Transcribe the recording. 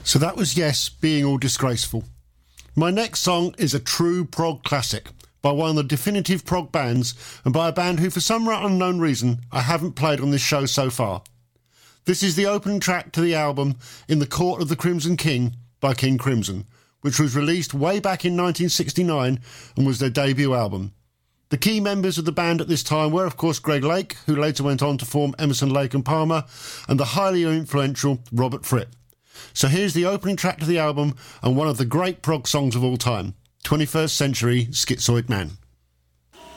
So that was Yes, Being All Disgraceful. My next song is a true prog classic by one of the definitive prog bands and by a band who for some unknown reason I haven't played on this show so far. This is the opening track to the album In the Court of the Crimson King by King Crimson, which was released way back in 1969 and was their debut album. The key members of the band at this time were, of course, Greg Lake, who later went on to form Emerson, Lake and Palmer, and the highly influential Robert Fripp. So here's the opening track to the album and one of the great prog songs of all time, 21st Century Schizoid Man.